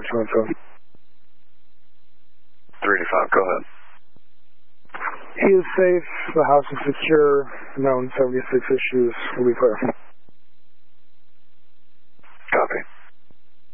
215. 385, go ahead. He is safe. The house is secure. Known 76 issues will be clear.